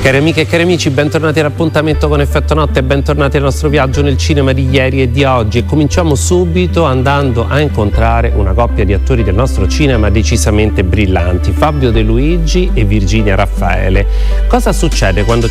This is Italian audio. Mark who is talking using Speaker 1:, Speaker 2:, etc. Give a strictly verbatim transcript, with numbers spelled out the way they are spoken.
Speaker 1: Cari amiche e cari amici, bentornati all'appuntamento con Effetto Notte e bentornati al nostro viaggio nel cinema di ieri e di oggi. E cominciamo subito andando a incontrare una coppia di attori del nostro cinema decisamente brillanti, Fabio De Luigi e Virginia Raffaele. Cosa succede quando